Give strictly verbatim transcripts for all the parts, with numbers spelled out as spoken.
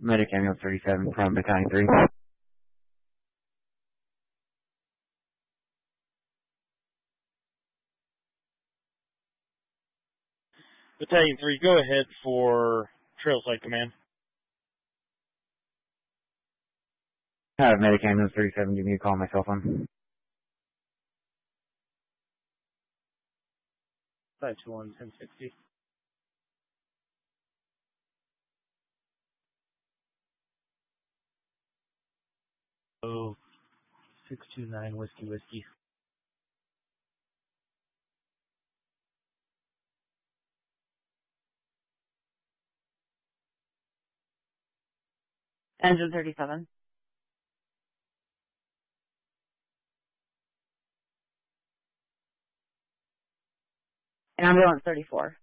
Medic ambulance thirty-seven from Battalion three. Battalion three, go ahead for Trail Site Command. Have Medic ambulance thirty-seven give me a call on my cell phone. five two one, ten sixty. Oh, six two nine Whiskey Whiskey. Engine thirty-seven. Ambulance thirty-four.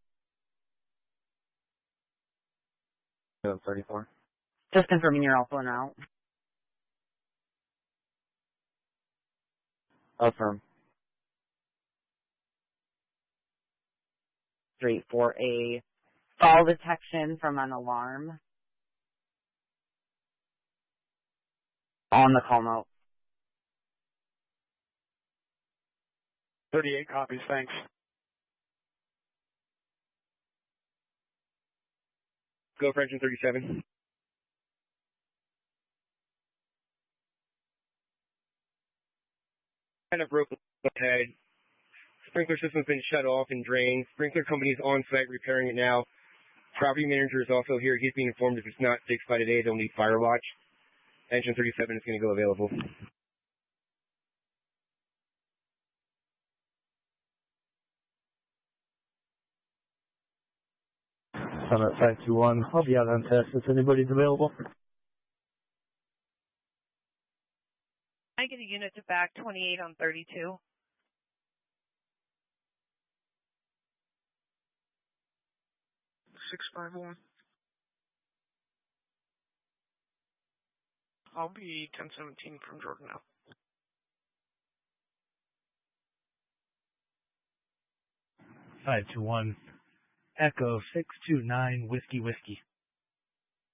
Ambulance thirty-four. Just confirming you're also en route. Affirm. Straight for a fall detection from an alarm. On the call note. thirty-eight copies, thanks. Go for engine thirty-seven. Kind of broke ahead. Sprinkler system's been shut off and drained. Sprinkler company's on site repairing it now. Property manager is also here. He's being informed if it's not fixed by today, they'll need fire watch. Engine thirty-seven is going to go available. Summit five two one, I'll be out on test if anybody's available. I get a unit to back twenty-eight on thirty-two. six five one. I'll be ten seventeen from Jordan now. five two one, Echo six two nine Whiskey Whiskey.